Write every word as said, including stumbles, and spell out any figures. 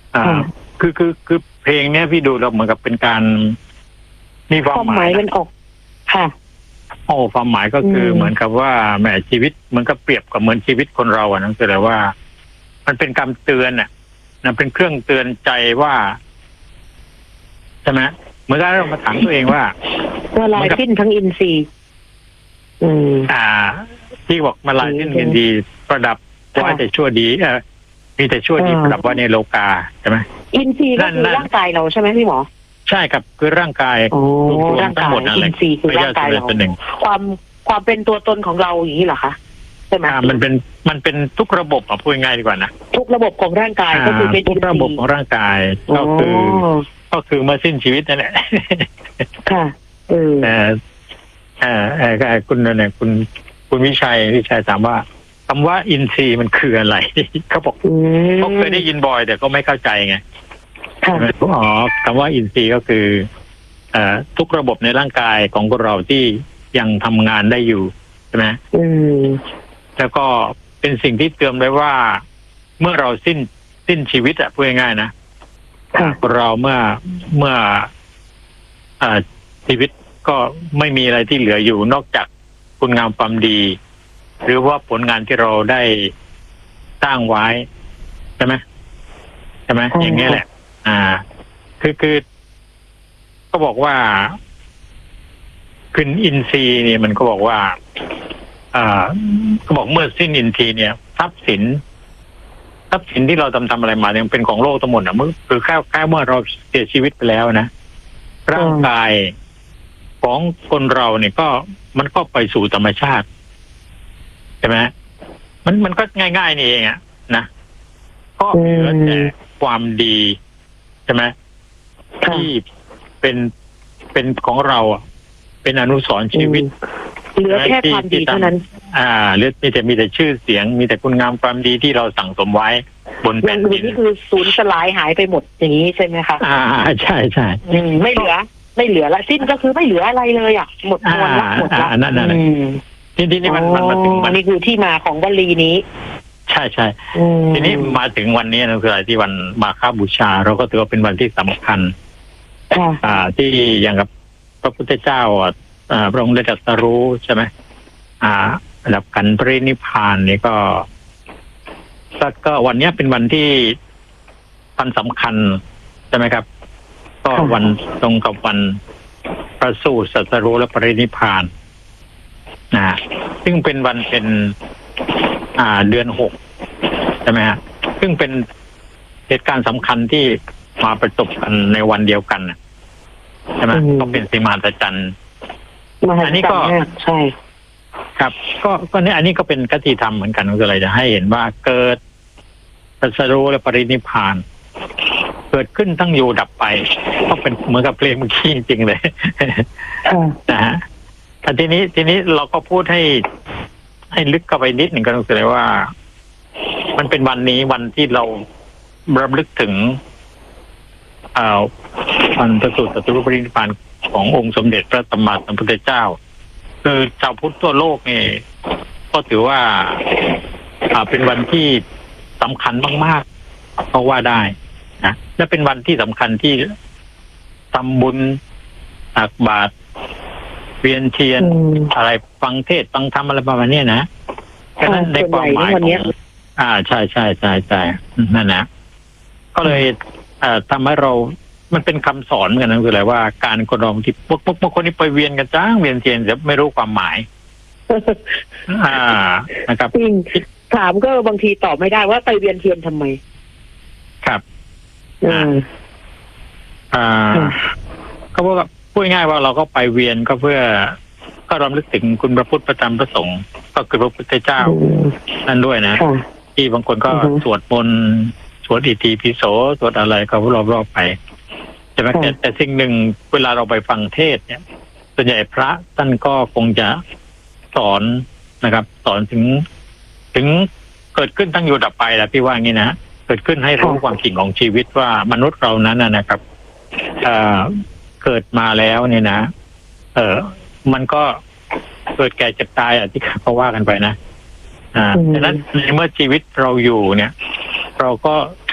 อ่าคือคือคือเพลงเนี้ยพี่ดูแล้วเหมือนกับเป็นการมีความหมายมันออกค่ะโอ้ความหมายก็คือเหมือนกับว่าแหมชีวิตมันก็เปรียบกับเหมือนชีวิตคนเราอ่ะนั่นคืออะไรว่ามันเป็นคำเตือนอ่ะนะเป็นเครื่องเตือนใจว่าใช่ไหมเมื่อเรามาถามตัวเองว่าละลายสิ้นทั้งอินทรีย์อืมอ่าที่บอกมาลายสิ้นอินทรีย์ประดับว่าแต่ชั่วดีเออมีแต่ชั่วดีประดับว่าในโลกาใช่ไหมอินทรีย์ก็คือร่างกายเราใช่ไหมพี่หมอใช่ครับคือร่างกายร่างกายอินทรีย์คือร่างกายเราความความเป็นตัวตนของเราอย่างนี้เหรอคะใช่ไหมมันเป็นมันเป็นทุกระบบอ่ะพูดง่ายดีกว่านะทุกระบบของร่างกายก็คือเป็นทุกระบบของร่างกายก็คือก็คือเมื่อสิ้นชีวิตนั่นแหละค่ะเออแต่เออเออคุณเนี่ยคุณคุณวิชัยวิชัยถามว่าคำว่าอินทรีย์มันคืออะไรเขาบอกเขาเคยได้ยินบ่อยแต่ก็ไม่เข้าใจไงอ๋อคำว่าอินทรีย์ก็คือเอ่อทุกระบบในร่างกายของพวกเราที่ยังทำงานได้อยู่ใช่ไหมอืมแล้วก็เป็นสิ่งที่เตือนไว้ว่าเมื่อเราสิ้นสิ้นชีวิตอะพูดง่ายๆนะเราเมื่อเมื่ออ่าชีวิตก็ไม่มีอะไรที่เหลืออยู่นอกจากคุณงามความดีหรือว่าผลงานที่เราได้สร้างไว้ใช่ไหมใช่ไหมอย่างนี้แหละอ่าคือคือก็บอกว่าคืนอินทรีย์เนี่ยมันก็บอกว่าอ่าก็บอกเมื่อสิ้นอินทรีย์เนี่ยทรัพย์สินทรัพย์สินที่เราทำทำอะไรมาเนี่ยเป็นของโลกทั้งหมดนะเมื่อคือแค่แค่เมื่อเราเสียชีวิตไปแล้วนะร่างกายของคนเราเนี่ยก็มันก็ไปสู่ธรรมชาติใช่ไหมมันมันก็ง่ายๆนี่เองอะนะก็เหลือแต่ความดีใช่ไหมที่เป็นเป็นของเราอ่ะเป็นอนุสรณ์ชีวิตเหลือแค่ความดีเท่านั้นอ่าเหลือมีแต่มีแต่ชื่อเสียงมีแต่คุณงามความดีที่เราสั่งสมไว้บนแผ่นดินนี่คือสูญสลายหายไปหมดอย่างนี้ใช่ไหมคะอ่าใช่ใช่ไม่เหลือไม่เหลือละสิ้นก็คือไม่เหลืออะไรเลยอ่ะหมดหมดละหมดละนั่นนั่นทีนี้นี่มันมันมาถึงมันนี่คือที่มาของวลีนี้ใช่ใช่ทีนี้มาถึงวันนี้นะคืออะไรที่วันมาฆบูชาเราก็ถือว่าเป็นวันที่สำคัญอ่าที่อย่างกับพระพุทธเจ้าอ่าพระองค์ได้ตรัสรู้ใช่ไหมอ่าระดับกันปรินิพพานนี่ก็ก็วันนี้เป็นวันที่วันสำคัญใช่ไหมครับก็วันตรงกับวันประสูติตรัสรู้และปรินิพพานนะซึ่งเป็นวันเป็นอ่าเดือนหกใช่ไหมฮะซึ่งเป็นเหตุการณ์สำคัญที่มาประจบกันในวันเดียวกันใช่ไหมก็เป็นสิ่งมหัศจรรย์อันนี้ก็ใช่ครับก็ก็เนี่ยอันนี้ก็เป็นคติธรรมเหมือนกันก็เลยจะให้เห็นว่าเกิดตรัสรู้และปรินิพพานเกิดขึ้นตั้งอยู่ดับไปก็เป็นเหมือนกับเพลงเมื่อกี้จริงๆเลยนะฮะแต่ทีนี้ทีนี้เราก็พูดให้ให้ลึกเข้าไปนิดหนึ่งก็คือเลยว่ามันเป็นวันนี้วันที่เรารำลึกถึงอ่าวันประสูติตรัสรู้ปรินิพพานขององค์สมเด็จพระสัมมาสัมพุทธเจ้าคือชาวพุทธทั่วโลกนี่ก็ถือว่าอ่าเป็นวันที่สำคัญมากๆก็ว่าได้นะและเป็นวันที่สำคัญที่ทำบุญตักบาตรเวียนเทียนอะไรฟังเทศน์ฟังธรรมอะไรประมาณนี้นะฉะนั้นในความหมายของอ่าใช่ใช่ใช่ใช่นั่นนะก็เลยเอ่อทำให้เรามันเป็นคำสอนเหมือนกันนะคืออะไรว่าการคนเราที่พวกพวกพวกคนนี้ไปเวียนกันจ้างเวียนเทียนแต่ไม่รู้ความหมายอ่านะครับถามก็บางทีตอบไม่ได้ว่าไปเวียนเทียนทำไมครับอ่าอ่าก็ว่าพูดง่ายว่าเราก็ไปเวียนก็เพื่อก็รำลึกถึงคุณพระพุทธพระธรรมพระสงฆ์ก็คือพระพุทธเจ้านั่นด้วยนะที่บางคนก็สวดมนต์สวดอิติปิโสสวดอะไรก็รอบๆไปใช่ไหมแต่แต่สิ่งหนึ่งเวลาเราไปฟังเทศเนี่ยส่วนใหญ่พระท่านก็คงจะสอนนะครับสอนถึงถึงเกิดขึ้นตั้งอยู่ดับไปแหละพี่ว่างี้นะเกิดขึ้นให้รู้ความจริงของชีวิตว่ามนุษย์เรานั้นนะครับเอ่อเกิดมาแล้วเนี่ยนะเออมันก็เกิดแก่เจ็บตายอ่ะที่เขาว่ากันไปนะอ่าดังนั้นในเมื่อชีวิตเราอยู่เนี่ยเราก็